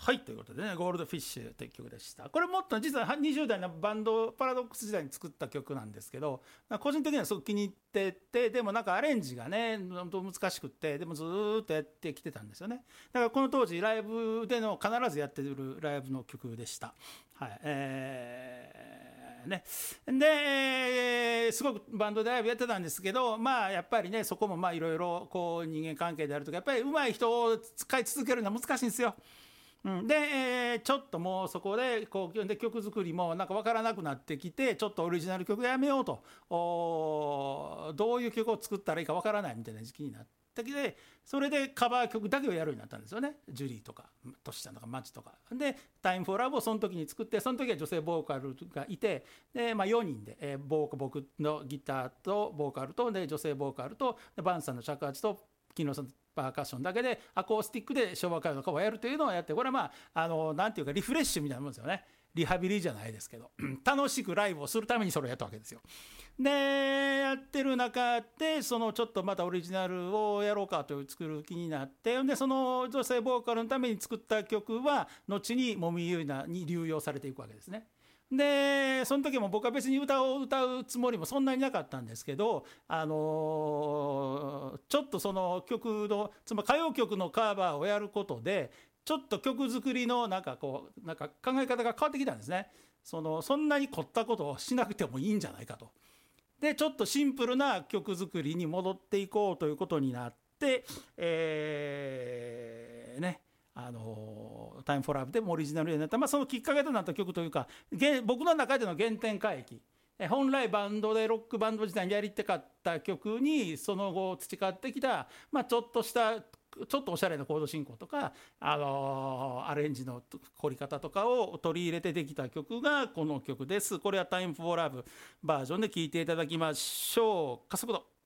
はい、ということでね、ゴールドフィッシュという曲でした。これもっと実は20代のバンドパラドックス時代に作った曲なんですけど、個人的にはすごく気に入ってて、でもなんかアレンジがね本当難しくって、でもずっとやってきてたんですよね。だからこの当時ライブでの必ずやってるライブの曲でした。はい、ね、ですごくバンドでライブやってたんですけど、まあやっぱりねそこもまあいろいろこう人間関係であるとか、やっぱり上手い人を使い続けるのは難しいんですよ。で、ちょっともうそこでこうで曲作りもなんか分からなくなってきて、ちょっとオリジナル曲やめようと、どういう曲を作ったらいいか分からないみたいな時期になってきて、それでカバー曲だけをやるようになったんですよね。ジュリーとかトシちゃんとかマッチとかで、タイムフォーラブをその時に作って、その時は女性ボーカルがいて、で、4人で、僕のギターとボーカルとで女性ボーカルとでバンさんの尺八と木野さんのパーカッションだけでアコースティックで昭和歌謡のカバーをやるというのをやって、これはなんていうかリフレッシュみたいなもんですよね。リハビリじゃないですけど楽しくライブをするためにそれをやったわけですよ。でやってる中でそのちょっとまたオリジナルをやろうかという作る気になって、でその女性ボーカルのために作った曲は後にもみゆいなに流用されていくわけですね。でその時も僕は別に歌を歌うつもりもそんなになかったんですけど、ちょっとその曲のつまり歌謡曲のカバーをやることでちょっと曲作りのなんか考え方が変わってきたんですね。そんなに凝ったことをしなくてもいいんじゃないかと。でちょっとシンプルな曲作りに戻っていこうということになって、タイムフォーラブでもオリジナルになった、そのきっかけとなった曲というか、僕の中での原点回帰、本来バンドでロックバンド時代にやりたかった曲にその後培ってきた、ちょっとしたちょっとおしゃれなコード進行とか、アレンジの凝り方とかを取り入れてできた曲がこの曲です。これはタイムフォーラブバージョンで聴いていただきましょう。加速度